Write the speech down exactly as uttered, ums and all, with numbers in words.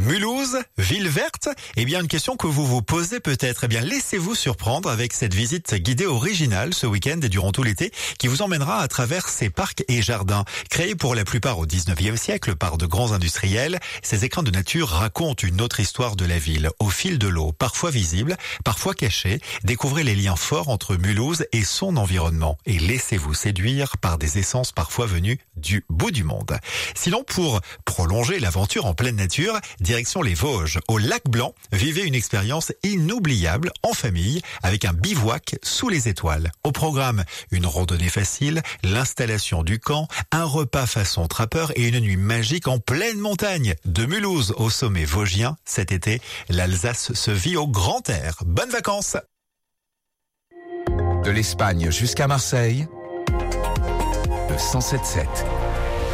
Mulhouse, ville verte? Eh bien, une question que vous vous posez peut-être. Eh bien, laissez-vous surprendre avec cette visite guidée originale ce week-end et durant tout l'été qui vous emmènera à travers ces parcs et jardins. Créés pour la plupart au dix-neuvième siècle par de grands industriels, ces écrins de nature racontent une autre histoire de la ville. Au fil de l'eau, parfois visible, parfois caché, découvrez les liens forts entre Mulhouse et son environnement. Et laissez-vous séduire par des essences parfois venues du bout du monde. Sinon, pour prolonger l'aventure en pleine nature, direction les Vosges, au Lac Blanc, vivez une expérience inoubliable en famille avec un bivouac sous les étoiles. Au programme, une randonnée facile, l'installation du camp, un repas façon trappeur et une nuit magique en pleine montagne. De Mulhouse au sommet vosgien, cet été, l'Alsace se vit au grand air. Bonnes vacances! De l'Espagne jusqu'à Marseille, le cent sept sept.